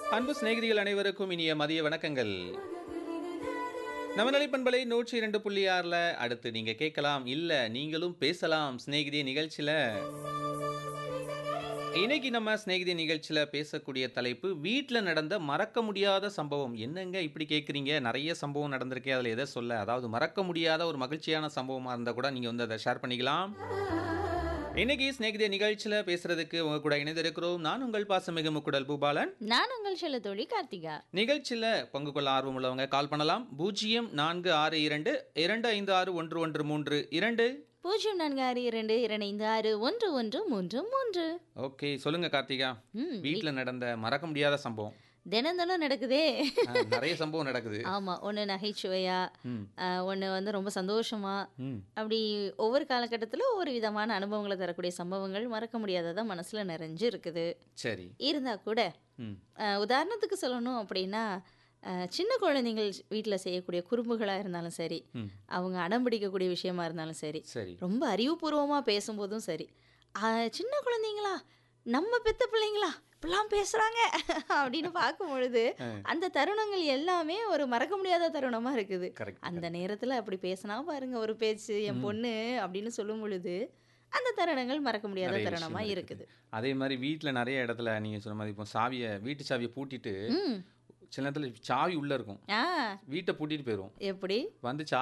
அன்பு சிநேகிதிகள் அனைவருக்கும் இனிய மதிய வணக்கங்கள். நவநிலை பண்பலை 102.6ல அடுத்து நீங்க கேட்கலாம், இல்ல நீங்களும் பேசலாம் சிநேகிதி நிகழ்ச்சியில. இன்னைக்கு நம்ம சிநேகிதி நிகழ்ச்சியில பேசக்கூடிய தலைப்பு, வீட்ல நடந்த மறக்க முடியாத சம்பவம். என்னங்க இப்படி கேட்குறீங்க? நெறைய சம்பவம் நடந்திருக்கே, அதில எத சொல்ல? அதாவது மறக்க முடியாத ஒரு மகிழ்ச்சியான சம்பவமா இருந்தா கூட நீங்க வந்து அத ஷேர் பண்ணிக்கலாம். இன்னைக்கு சிநேகிதி நிகழ்ச்சியில பேசுறதுக்கு உங்க கூட இணைந்திருக்கிறோம். நான் உங்கள் பாசமிகு முக்குடல் பூபாலன். நான் உங்கள் செல்ல தோழி கார்த்திகா. நிகழ்ச்சியில பங்கு கொள்ள ஆர்வம் உள்ளவங்க கால் பண்ணலாம். 0462 256113 2. 0462256113. ஓகே, சொல்லுங்க கார்த்திகா. வீட்ல நடந்த மறக்க முடியாத சம்பவம். தினம் தினம் நடக்குதே. நிறைய சம்பவம் நடக்குது. ஆமா, ஒன்று நகைச்சுவையா, ம், ஒன்று வந்து ரொம்ப சந்தோஷமா, ம். அப்படி ஒவ்வொரு காலகட்டத்தில் ஒவ்வொரு விதமான அனுபவங்களை தரக்கூடிய சம்பவங்கள் மறக்க முடியாததா மனசுல நிறைஞ்சு இருக்குது. சரி. இருந்தா கூட ம், உதாரணத்துக்கு சொல்லணும் அப்படின்னா, சின்ன குழந்தைங்கள் வீட்டில் செய்யக்கூடிய குறும்புகளாக இருந்தாலும் சரி, ம். அவங்க அடம் பிடிக்கக்கூடிய விஷயமா இருந்தாலும் சரி, சரி. ரொம்ப அறிவுபூர்வமாக பேசும்போதும் சரி, சின்ன குழந்தைங்களா, நம்ம பெத்த பிள்ளைங்களா இப்படிலாம் பேசுகிறாங்க அப்படின்னு பார்க்கும் பொழுது அந்த தருணங்கள் எல்லாமே ஒரு மறக்க முடியாத தருணமாக இருக்குது. கரெக்ட். அந்த நேரத்தில் அப்படி பேசினா பாருங்க ஒரு பேச்சு, என் பொண்ணு அப்படின்னு சொல்லும் பொழுது அந்த தருணங்கள் மறக்க முடியாத நிறைய விஷயம் தருணமாக இருக்குது. இருக்குது. அதே மாதிரி வீட்ல நிறைய இடத்துல நீங்க சொன்ன மாதிரி இப்போ வீட்டு சாவியை பூட்டிட்டு ம் சில நேரத்துல சாவி உள்ள இருக்கும். ஆ வீட்டை பூட்டிட்டு போயிரும். எப்படி வந்து